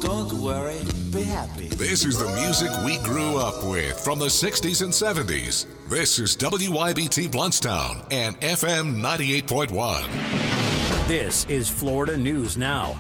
Don't worry, be happy. This is the music we grew up with from the 60s and 70s. This is WYBT Bluntstown and FM 98.1. This is Florida News Now.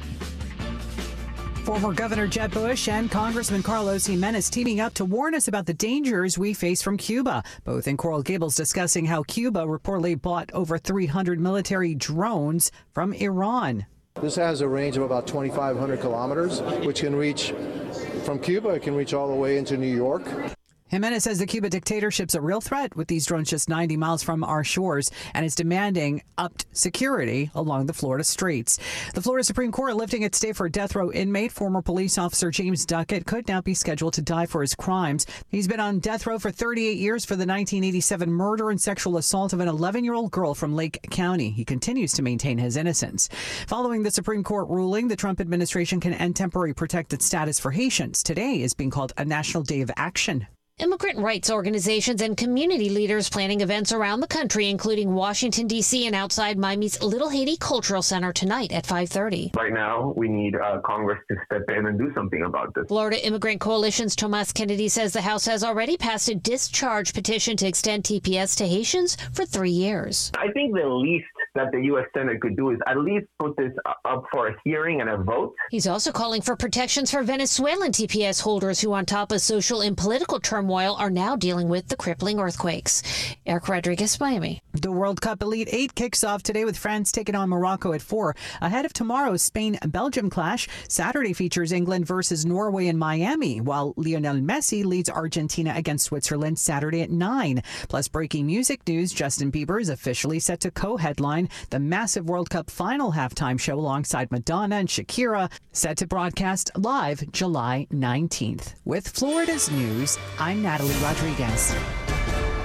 Former Governor Jeb Bush and Congressman Carlos Jimenez teaming up to warn us about the dangers we face from Cuba. Both in Coral Gables discussing how Cuba reportedly bought over 300 military drones from Iran. This has a range of about 2,500 kilometers, which can reach from Cuba, it can reach all the way into New York. Jimenez says the Cuba dictatorship's a real threat with these drones just 90 miles from our shores and is demanding upped security along the Florida streets. The Florida Supreme Court lifting its stay for a death row inmate. Former police officer James Duckett could now be scheduled to die for his crimes. He's been on death row for 38 years for the 1987 murder and sexual assault of an 11-year-old girl from Lake County. He continues to maintain his innocence. Following the Supreme Court ruling, the Trump administration can end temporary protected status for Haitians. Today is being called a National Day of Action. Immigrant rights organizations and community leaders planning events around the country, including Washington, D.C. and outside Miami's Little Haiti Cultural Center tonight at 5:30. Right now, we need Congress to step in and do something about this. Florida Immigrant Coalition's Tomas Kennedy says the House has already passed a discharge petition to extend TPS to Haitians for 3 years. I think the least that the U.S. Senate could do is at least put this up for a hearing and a vote. He's also calling for protections for Venezuelan TPS holders who, on top of social and political turmoil, are now dealing with the crippling earthquakes. Eric Rodriguez, Miami. The World Cup Elite Eight kicks off today with France taking on Morocco at 4. Ahead of tomorrow's Spain-Belgium clash, Saturday features England versus Norway in Miami, while Lionel Messi leads Argentina against Switzerland Saturday at 9. Plus, breaking music news, Justin Bieber is officially set to co-headline the massive World Cup final halftime show alongside Madonna and Shakira, set to broadcast live July 19th. With Florida's news, I'm Natalie Rodriguez.